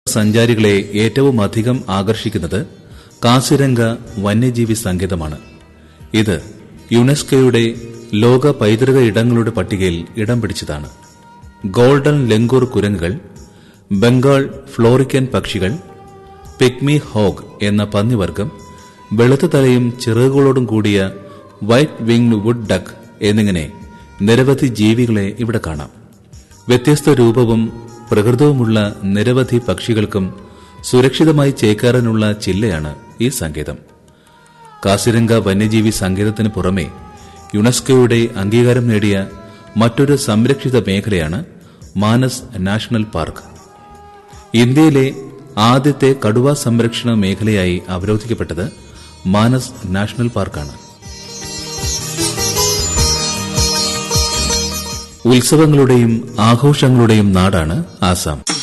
സഞ്ചാരികളെ ഏറ്റവുമധികം ആകർഷിക്കുന്നത് കാസിരംഗ വന്യജീവി സങ്കേതമാണ്. ഇത് യുനെസ്കോയുടെ ലോക പൈതൃക ഇടങ്ങളുടെ പട്ടികയിൽ ഇടം പിടിച്ചതാണ്. ഗോൾഡൻ ലെങ്കൂർ കുരങ്ങുകൾ, ബംഗാൾ ഫ്ലോറിക്കൻ പക്ഷികൾ, പിഗ്മി ഹോഗ് എന്ന പന്നിവർഗം, വെളുത്ത തലയും ചിറകുകളോടും കൂടിയ വൈറ്റ് വിങ്ഡ് വുഡ് ഡക്ക് എന്നിങ്ങനെ നിരവധി ജീവികളെ ഇവിടെ കാണാം. വ്യത്യസ്ത രൂപവും പ്രകൃതവുമുള്ള നിരവധി പക്ഷികൾക്കും സുരക്ഷിതമായി ചേക്കേറാനുള്ള ചില്ലയാണ് ഈ സങ്കേതം. കാസിരംഗ വന്യജീവി സങ്കേതത്തിന് പുറമെ യുനെസ്കോയുടെ അംഗീകാരം നേടിയ മറ്റൊരു സംരക്ഷിത മേഖലയാണ് മാനസ് നാഷണൽ പാർക്ക്. ഇന്ത്യയിലെ ആദ്യത്തെ കടുവ സംരക്ഷണ മേഖലയായി അവരോധിക്കപ്പെട്ടത് മാനസ് നാഷണൽ പാർക്കാണ്. ഉത്സവങ്ങളുടെയും ആഘോഷങ്ങളുടെയും നാടാണ് ആസാം.